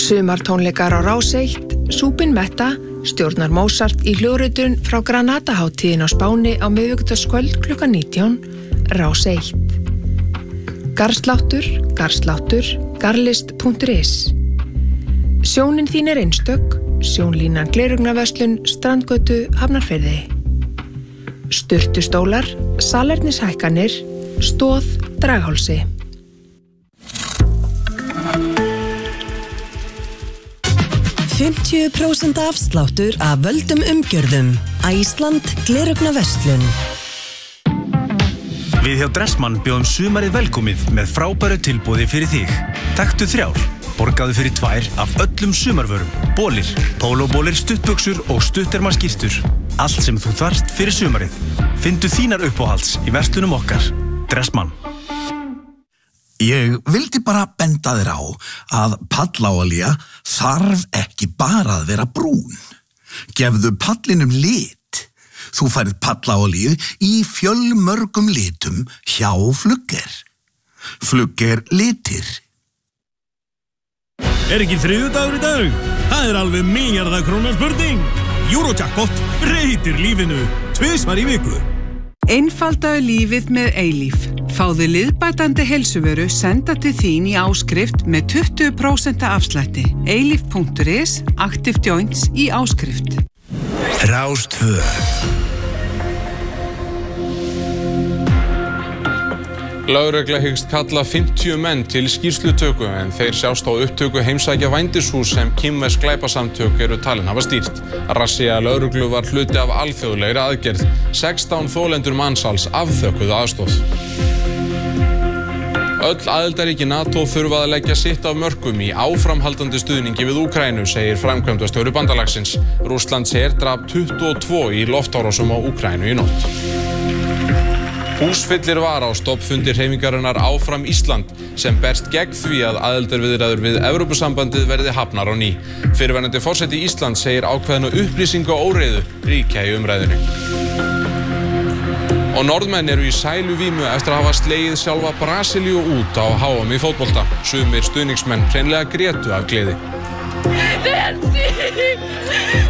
Sumartónleikar á Rás 1, Súpin Metta, stjórnar Mozart í hljóðritun frá Granada-hátíðin á Spáni á miðvikudagskvöld klukkan 19, Rás 1. Garðsláttur, garðslist.is. Sjónin þín einstök, Sjónlínan Gleraugnverslun, Strandgötu, Hafnarfirði. Sturtustólar, salernishækkanir, Stoð, Draghálsi. %50 afsláttur af völdum umgjörðum. Æsland Gleraugnverslun. Við hjá Dressmann bjóðum sumarið velkomið með frábæru tilboði fyrir þig. Taktu 3, borgaðu fyrir 2 af öllum sumarvörum. Bólir, pólóbólir, stuttbuxur og stuttermaskýrtur. Allt sem þú þarft fyrir sumarið. Findu þínar uppáhalds í verslunum okkar. Dressmann. Ég vildi bara benda þér á að pallaolía þarf ekki bara að vera brún. Gefðu pallinum lit. Þú færð pallaolíu í fjölmörgum litum hjá Flugger. Flugger litir. Ekki þriðjudagur í dag? Það alveg milljarða króna spurning. Eurojackpot breytir lífinu 2 í viku. Einfaldaðu lífið með Eilíf. Fáðu liðbætandi heilsuvöru senda til þín í áskrift með 20% afslætti. Eilíf.is, Active Joints í áskrift. Rás 2. Lögregla hyggst kalla 50 menn til skýrslutöku en þeir sjást á upptöku heimsækja vændishús sem kínversk glæpasamtök eru talin hafa stýrt. Rassía lögreglu var hluti af alþjóðlegri aðgerð. 16 þolendur mansals afþökkuðu aðstoð. Öll aðildarríki NATO þurfa að leggja sitt af mörkum í áframhaldandi stuðningi við Úkraínu, segir framkvæmdastjóri bandalagsins. Rússlands her drap 22 í loftárásum á Úkraínu í nótt. Húsfyllir var á stoppfundi hreyfingarinnar Áfram Ísland sem berst gegn því að aðildarviðræður við Evrópusambandið verði hafnar á ný. Fyrrverandi forseti Íslands segir ákveðna upplýsinga óreiðu ríkja í umræðunni. Og Norðmenn eru í sæluvímu eftir að hafa slegið sjálfa Brasilíu út á HM í fótbolta. Sumir stuðningsmenn hreinlega grétu af gleði.